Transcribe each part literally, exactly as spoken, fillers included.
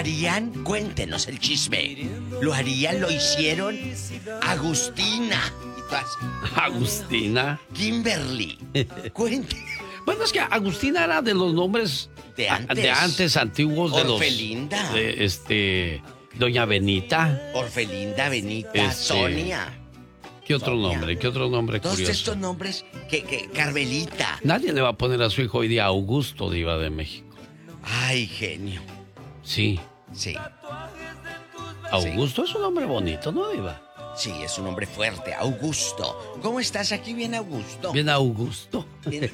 harían? Cuéntenos el chisme. ¿Lo harían? ¿Lo hicieron? Agustina. Y tú así. Agustina. Kimberly. Cuente. Bueno, es que Agustina era de los nombres de antes, de antes antiguos de Orfelinda. los. De, este. Doña Benita. Orfelinda, Benita, este, Sonia. ¿Qué otro Sonia. nombre? ¿Qué otro nombre Todos curioso? estos nombres que, que Carmelita. Nadie le va a poner a su hijo hoy día Augusto, Diva de México. Ay, genio. Sí. Sí. Augusto sí. Es un nombre bonito, ¿no, Diva? Sí, es un hombre fuerte, Augusto. ¿Cómo estás aquí? Bien, Augusto. Bien, Augusto. Bien.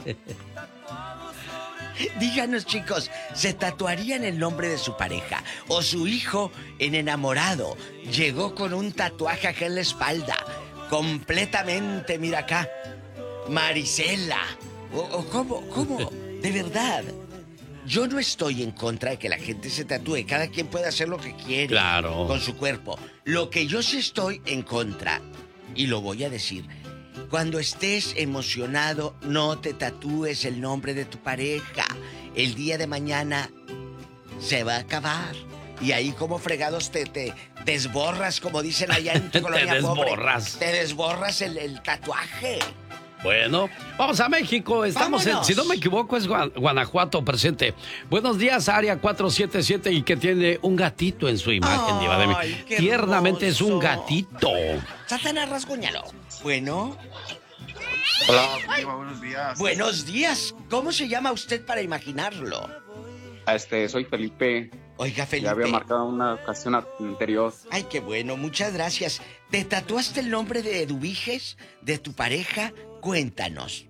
Díganos, chicos, ¿se tatuarían el nombre de su pareja? ¿O su hijo en enamorado llegó con un tatuaje acá en la espalda? Completamente, mira acá, Marisela. ¿O, o cómo, cómo? De verdad. Yo no estoy en contra de que la gente se tatúe. Cada quien puede hacer lo que quiere. Claro. Con su cuerpo. Lo que yo sí estoy en contra, y lo voy a decir, cuando estés emocionado, no te tatúes el nombre de tu pareja. El día de mañana se va a acabar. Y ahí como fregados te, te desborras, como dicen allá en tu colonia Te desborras. Pobre. Te desborras el, el tatuaje. Bueno, vamos a México. Estamos en, si no me equivoco, es Guanajuato presente. Buenos días, área cuatro siete siete, y que tiene un gatito en su imagen, Ay, Diva de México. Tiernamente hermoso. Es un gatito. Satanás, rasguñalo. Bueno. Hola, Diva, buenos días. Buenos días. ¿Cómo se llama usted para imaginarlo? Este, soy Felipe. Oiga, Felipe. Ya había marcado una ocasión anterior. Ay, qué bueno, muchas gracias. ¿Te tatuaste el nombre de Eduviges, de tu pareja? Cuéntanos.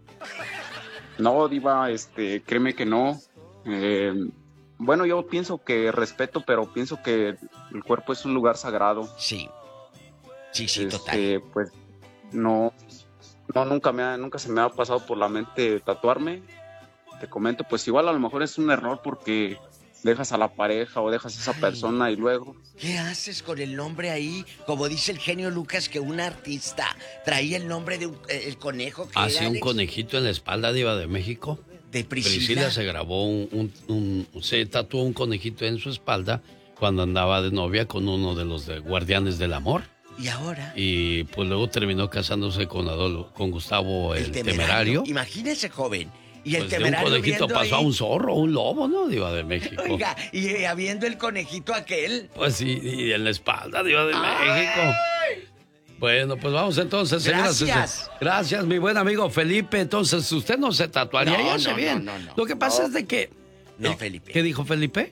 No, Diva, este, créeme que no. Eh, bueno, yo pienso que respeto, pero pienso que el cuerpo es un lugar sagrado. Sí. Sí, sí, este, total. Pues no, no nunca me ha, nunca se me ha pasado por la mente tatuarme. Te comento, pues igual a lo mejor es un error porque dejas a la pareja o dejas a esa Ay, persona y luego... ¿Qué haces con el nombre ahí? Como dice el genio Lucas, que un artista traía el nombre de un, el conejo. Que Hacía un conejito en la espalda, Diva de México. De Priscila. Priscila se grabó un, un, un... Se tatuó un conejito en su espalda cuando andaba de novia con uno de los de Guardianes del Amor. ¿Y ahora? Y pues luego terminó casándose con, Adolfo, con Gustavo el, el temerario. temerario. Imagínese, joven. Y el pues temerario de un conejito pasó ahí... a un zorro, un lobo, ¿no? Diva de México. Oiga, y habiendo el conejito aquel. Pues sí, y en la espalda, Diva de ¡Ay! México. Bueno, pues vamos entonces, señoras. Gracias. Gracias, mi buen amigo Felipe. Entonces, usted no se tatuaría, no, ya sé no, bien. No, no, no. Lo que pasa no. es de que... No, eh, Felipe. ¿Qué dijo Felipe?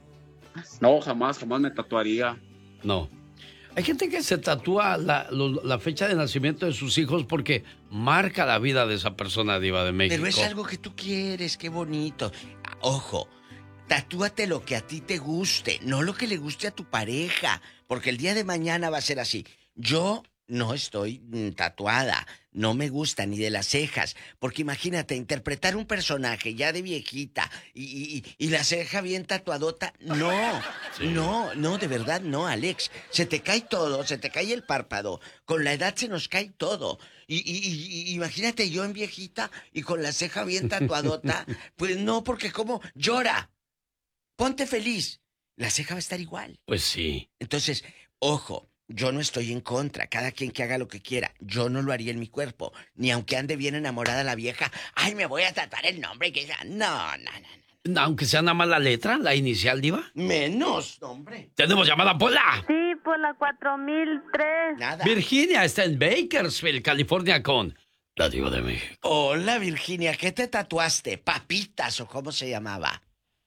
No, jamás, jamás me tatuaría. No. Hay gente que se tatúa la, lo, la fecha de nacimiento de sus hijos porque marca la vida de esa persona, Diva de México. Pero es algo que tú quieres, qué bonito. Ojo, tatúate lo que a ti te guste, no lo que le guste a tu pareja, porque el día de mañana va a ser así. Yo no estoy mm, tatuada, no me gusta ni de las cejas, porque imagínate, interpretar un personaje ya de viejita y, y, y la ceja bien tatuadota, no, sí. no, no, de verdad no, Alex, se te cae todo, se te cae el párpado, con la edad se nos cae todo, y, y, y, y imagínate yo en viejita y con la ceja bien tatuadota, pues no, porque como llora, ponte feliz, la ceja va a estar igual. Pues sí. Entonces, ojo, yo no estoy en contra, cada quien que haga lo que quiera. Yo no lo haría en mi cuerpo, ni aunque ande bien enamorada la vieja. Ay, me voy a tatuar el nombre que ya. No, no, no, no. Aunque sea nada más la letra, la inicial, Diva. Menos, hombre. Tenemos llamada, Pola. Sí, Pola cuatro mil tres. Nada. Virginia está en Bakersfield, California, con la Diva de México. Hola, Virginia, ¿qué te tatuaste? ¿Papitas o cómo se llamaba?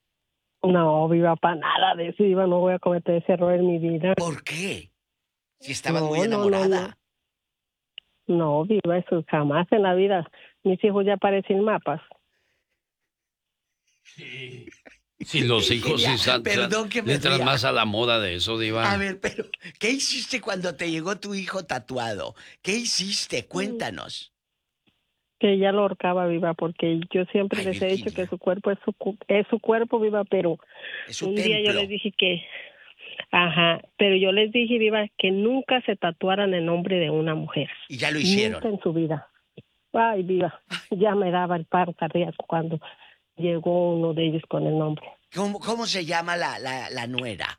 No, Viva, para nada de eso, Viva, no voy a cometer ese error en mi vida. ¿Por qué? Si estabas no, muy enamorada. No, no, no. no, Viva, eso jamás en la vida. Mis hijos ya parecen mapas. Sí. Si los hijos sí están, Perdón que me entran ría. más a la moda de eso, Diva. A ver, pero, ¿qué hiciste cuando te llegó tu hijo tatuado? ¿Qué hiciste? Cuéntanos. Que ella lo ahorcaba, Viva, porque yo siempre Ay, les he Virginia. dicho que su cuerpo es su, es su cuerpo, Viva, pero Es un un templo. día yo les dije que... Ajá, pero yo les dije, Viva, que nunca se tatuaran el nombre de una mujer. Y ya lo hicieron. Nunca en su vida. Ay, Viva, ya me daba el paro cardíaco cuando llegó uno de ellos con el nombre. ¿Cómo, cómo se llama la, la, la nuera?